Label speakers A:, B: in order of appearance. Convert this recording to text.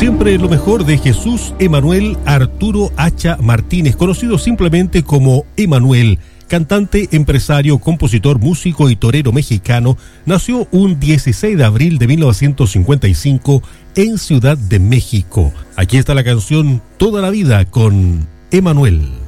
A: Siempre lo mejor de Jesús Emanuel Arturo Hacha Martínez, conocido simplemente como Emanuel, cantante, empresario, compositor, músico y torero mexicano, nació un 16 de abril de 1955 en Ciudad de México. Aquí está la canción Toda la vida con Emanuel.